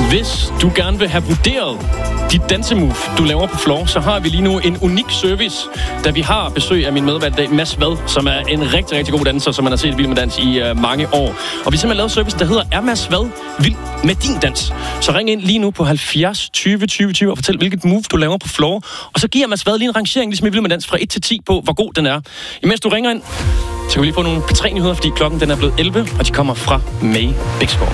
Hvis du gerne vil have vurderet dit dansemove, du laver på floor, så har vi lige nu en unik service, da vi har besøg af min medvært, Mads Vad, som er en rigtig, rigtig god danser, som man har set i Vild med Dans i mange år. Og vi har simpelthen lavet service, der hedder Er Mads Vad vild med din dans? Så ring ind lige nu på 70 20 20 20 og fortæl, hvilket move du laver på floor. Og så giver Mads Vad lige en rangering, ligesom i Vild med Dans, fra 1 til 10 på, hvor god den er. Imens du ringer ind, så kan vi lige få nogle P3-nyheder, fordi klokken den er blevet 11, og de kommer fra May Bæksgaard.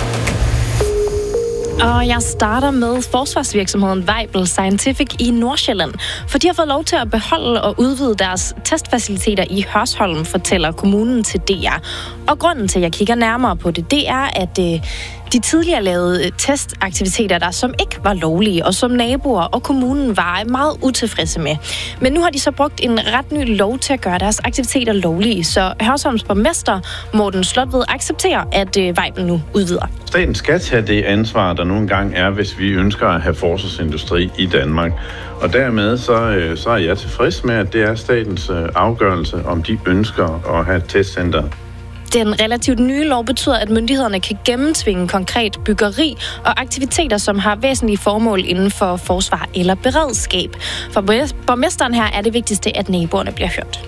Og jeg starter med forsvarsvirksomheden Weibel Scientific i Nordsjælland, for de har fået lov til at beholde og udvide deres testfaciliteter i Hørsholm, fortæller kommunen til DR. Og grunden til, at jeg kigger nærmere på det, det er, at de tidligere lavede testaktiviteter, der som ikke var lovlige, og som naboer og kommunen var meget utilfredse med. Men nu har de så brugt en ret ny lov til at gøre deres aktiviteter lovlige, så Hørsholms borgmester Morten Slotved accepterer, at Weibel nu udvider. Staten skal tage det ansvar, der nogle gange er, hvis vi ønsker at have forsvarsindustri i Danmark. Og dermed så er jeg tilfreds med, at det er statens afgørelse, om de ønsker at have et testcenter. Den relativt nye lov betyder, at myndighederne kan gennemtvinge konkret byggeri og aktiviteter, som har væsentlige formål inden for forsvar eller beredskab. For borgmesteren her er det vigtigste, at naboerne bliver hørt.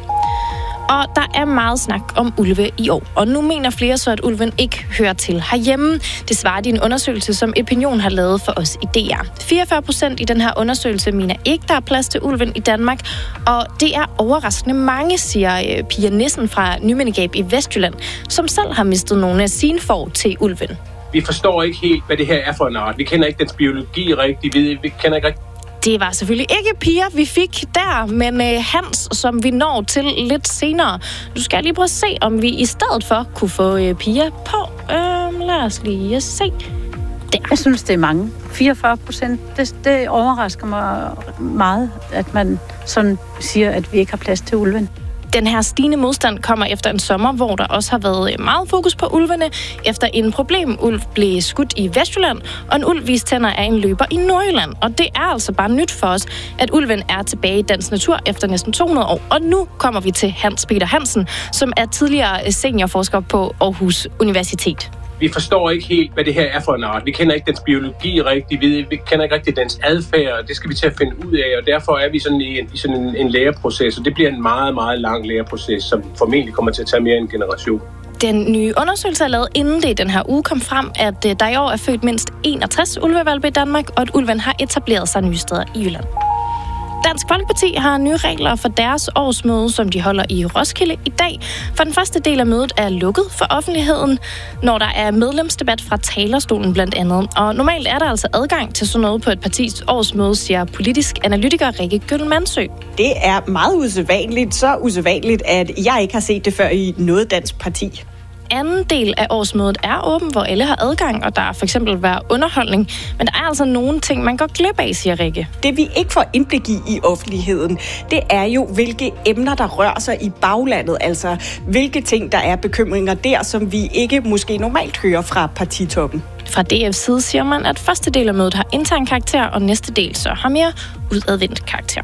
Og der er meget snak om ulve i år. Og nu mener flere så, at ulven ikke hører til herhjemme. Det svarer de en undersøgelse, som Opinion har lavet for os i DR. 44% i den her undersøgelse mener ikke, der er plads til ulven i Danmark. Og det er overraskende mange, siger Pia Nissen fra Nymindegab i Vestjylland, som selv har mistet nogle af sine får til ulven. Vi forstår ikke helt, hvad det her er for en art. Vi kender ikke dens biologi rigtigt. Vi kender ikke rigtigt. Det var selvfølgelig ikke Pia, vi fik der, men Hans, som vi når til lidt senere. Du skal lige prøve at se, om vi i stedet for kunne få Pia på. Lad os lige se. Der. Jeg synes, det er mange. 44%. Det overrasker mig meget, at man sådan siger, at vi ikke har plads til ulven. Den her stigende modstand kommer efter en sommer, hvor der også har været meget fokus på ulvene, efter en problemulv blev skudt i Vestjylland, og en ulv viste tænder af en løber i Nordjylland. Og det er altså bare nyt for os, at ulven er tilbage i dansk natur efter næsten 200 år. Og nu kommer vi til Hans Peter Hansen, som er tidligere seniorforsker på Aarhus Universitet. Vi forstår ikke helt, hvad det her er for en art. Vi kender ikke dens biologi rigtigt. Vi kender ikke rigtig dens adfærd. Det skal vi til at finde ud af, og derfor er vi sådan i en læreproces. Og det bliver en meget, meget lang læreproces, som formentlig kommer til at tage mere end en generation. Den nye undersøgelse er lavet inden det den her uge kom frem, at der i år er født mindst 61 ulvehvalpe i Danmark, og at ulven har etableret sig nye steder i Jylland. Dansk Folkeparti har nye regler for deres årsmøde, som de holder i Roskilde i dag. For den første del af mødet er lukket for offentligheden, når der er medlemsdebat fra talerstolen blandt andet. Og normalt er der altså adgang til sådan noget på et partis årsmøde, siger politisk analytiker Rikke Gyldmandsø. Det er meget usædvanligt, så usædvanligt, at jeg ikke har set det før i noget dansk parti. Anden del af årsmødet er åben, hvor alle har adgang, og der er for eksempel være underholdning. Men der er altså nogle ting, man går glip af, siger Rikke. Det vi ikke får indblik i offentligheden, det er jo, hvilke emner, der rører sig i baglandet. Altså, hvilke ting, der er bekymringer der, som vi ikke måske normalt hører fra partitoppen. Fra DF's side siger man, at første del af mødet har intern karakter, og næste del så har mere udadvendt karakter.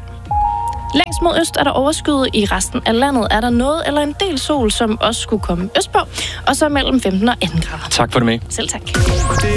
Længst mod øst er der overskyet. I resten af landet er der noget eller en del sol, som også skulle komme østpå. Og så mellem 15 og 18 grader. Tak for det med. Selv tak.